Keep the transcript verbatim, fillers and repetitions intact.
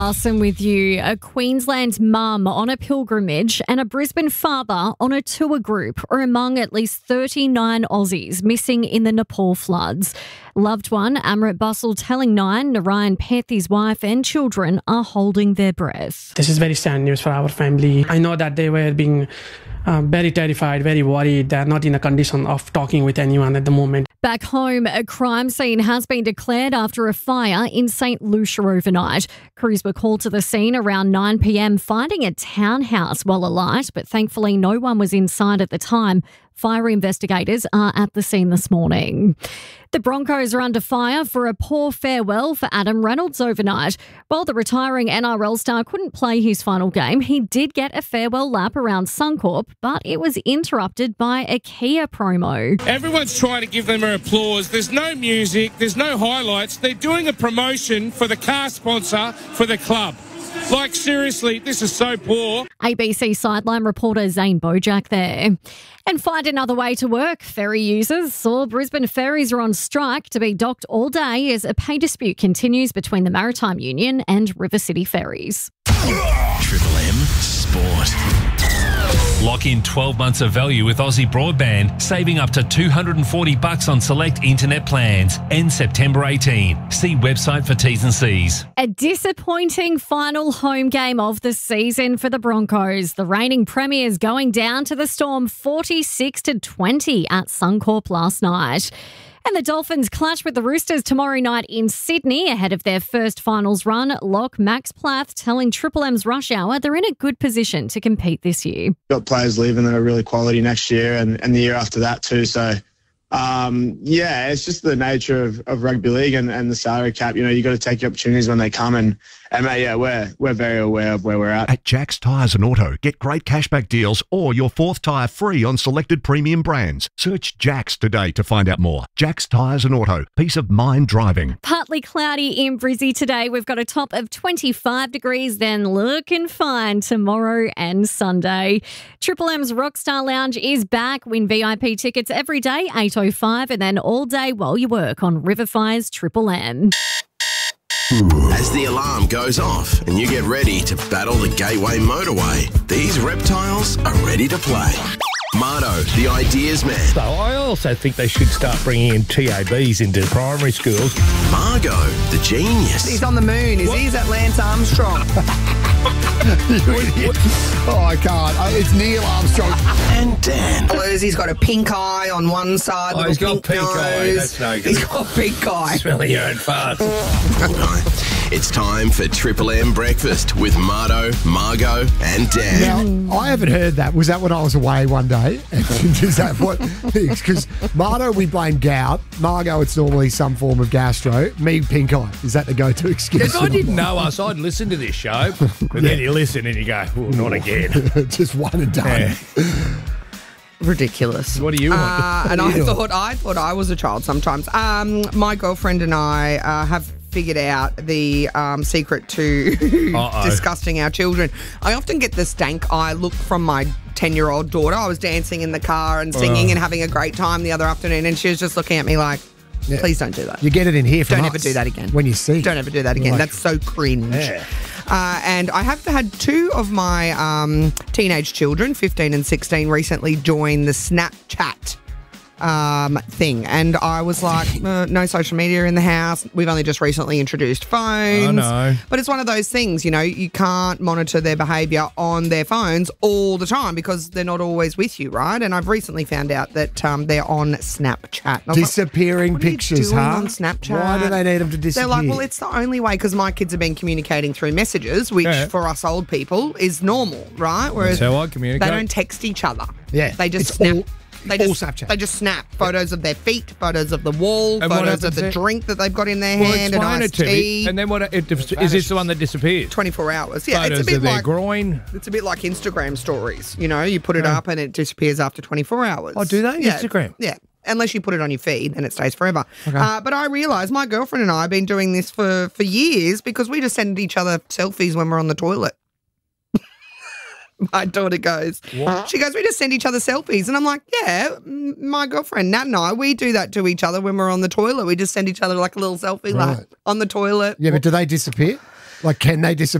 Awesome with you. A Queensland mum on a pilgrimage and a Brisbane father on a tour group are among at least thirty-nine Aussies missing in the Nepal floods. Loved one, Amrit Bustle, telling Nine, Narayan Peth, his wife and children are holding their breath. This is very sad news for our family. I know that they were being uh, very terrified, very worried. They're not in a condition of talking with anyone at the moment. Back home, a crime scene has been declared after a fire in Saint Lucia overnight. Crews were called to the scene around nine p.m, finding a townhouse well alight, but thankfully no one was inside at the time. Fire investigators are at the scene this morning. The Broncos are under fire for a poor farewell for Adam Reynolds overnight. While the retiring N R L star couldn't play his final game, he did get a farewell lap around Suncorp, but it was interrupted by a Kia promo. Everyone's trying to give them an applause. There's no music, there's no highlights. They're doing a promotion for the car sponsor for the club. Like, seriously, this is so poor. A B C sideline reporter Zane Bojack there. And find another way to work. Ferry users. All Brisbane ferries are on strike to be docked all day as a pay dispute continues between the Maritime Union and River City Ferries. Triple M Sport. Lock in twelve months of value with Aussie Broadband, saving up to two hundred forty bucks on select internet plans. End September eighteenth. See website for T's and C's. A disappointing final home game of the season for the Broncos. The reigning premiers going down to the Storm forty-six to twenty at Suncorp last night. And the Dolphins clash with the Roosters tomorrow night in Sydney ahead of their first finals run. Lock Max Plath telling Triple M's Rush Hour they're in a good position to compete this year. Got players leaving that are really quality next year and, and the year after that too. So, um, yeah, it's just the nature of, of rugby league and, and the salary cap. You know, you got to take your opportunities when they come. And, and mate, yeah, we're, we're very aware of where we're at. At Jack's Tyres and Auto, get great cashback deals or your fourth tyre free on selected premium brands. Search Jack's today to find out more. Jack's Tyres and Auto, peace of mind driving. Partly cloudy in Brizzy today. We've got a top of twenty-five degrees, then looking fine tomorrow and Sunday. Triple M's Rockstar Lounge is back. Win V I P tickets every day, eight oh five, and then all day while you work on River Fire's Triple M. As the alarm goes off and you get ready to battle the Gateway motorway, these reptiles are ready to play. Marto, the ideas man. So I also think they should start bringing in T A Bs into primary schools. Margot, the genius. He's on the moon. Is he? Is that Lance Armstrong? Oh, I can't. Oh, it's Neil Armstrong. And Dan. He's got a pink eye on one side. Oh, he's got pink, pink eye. nose. That's no good. He's got pink eye. Smelling your own fart. It's time for Triple M Breakfast with Marto, Margot and Dan. Now, I haven't heard that. Was that when I was away one day? Is that what? Because Marto, we blame gout. Margot, it's normally some form of gastro. Me, pink eye. Is that the go-to excuse? If I didn't know us, I'd listen to this show. But then you listen and you go, oh, not again. Just one and done. Yeah. Ridiculous. What do you want? Uh, and I thought I thought I was a child sometimes. Um, my girlfriend and I uh, have figured out the um, secret to disgusting our children. I often get the stank eye look from my ten-year-old daughter. I was dancing in the car and singing Oh. and having a great time the other afternoon, and she was just looking at me like, Yeah. please don't do that. You get it in here from Don't us ever do that again. When you see. Don't ever do that again. Like- That's so cringe. Yeah. Uh, and I have had two of my um, teenage children, fifteen and sixteen, recently join the Snapchat um, thing. And I was like, uh, no social media in the house. We've only just recently introduced phones. Oh, no. But it's one of those things, you know, you can't monitor their behaviour on their phones all the time because they're not always with you, right? And I've recently found out that um, they're on Snapchat. And I was like, Disappearing what are you pictures, doing huh? on Snapchat? Why do they need them to disappear? They're like, well, it's the only way because my kids have been communicating through messages, which Yeah. for us old people is normal, right? Whereas That's how I communicate. they don't text each other. Yeah, They just it's snap. all- they all just, Snapchat. They just snap photos of their feet, photos of the wall, And what photos of happens the then? drink that they've got in their Well, hand, and explain it iced to me. tea. And then what? It, is this the one that disappears? twenty-four hours. Yeah, Photos it's a bit of their like groin. it's a bit like Instagram stories. You know, you put it Yeah. up and it disappears after twenty-four hours. Oh, do they? Yeah. Instagram? Yeah. Unless you put it on your feed, then it stays forever. Uh, but I realised my girlfriend and I have been doing this for, for years because we just send each other selfies when we're on the toilet. My daughter goes, What? she goes, we just send each other selfies. And I'm like, yeah, m- my girlfriend, Nat and I, we do that to each other when we're on the toilet. We just send each other like a little selfie like Right. on the toilet. Yeah, but do they disappear? Like, can they disappear?